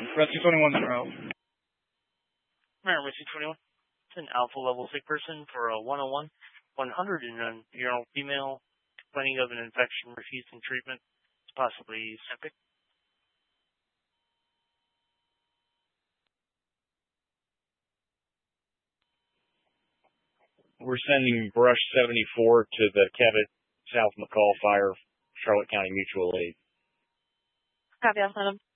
Rescue 21 Monroe. Rescue 21. It's an alpha level sick person for a 101, 100-year-old female complaining of an infection, refusing treatment. It's possibly septic. We're sending Brush 74 to the Cabot South McCall Fire, Charlotte County Mutual Aid. Copy, I'll send them.